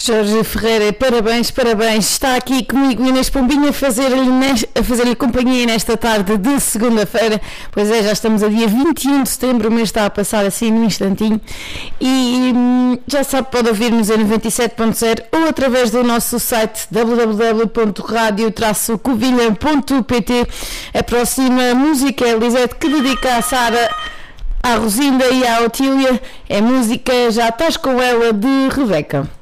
Jorge Ferreira, parabéns, parabéns. Está aqui comigo Inês Pombinha a fazer-lhe companhia nesta tarde de segunda-feira. Pois é, já estamos a dia 21 de setembro, o mês está a passar assim num instantinho. E já sabe, pode ouvir-nos em 97.0 ou através do nosso site www.radio-covilhã.pt. A próxima música é a Lisete, que dedica à Sara, à Rosinda e à Otília. É música Já Estás Com Ela, de Rebeca.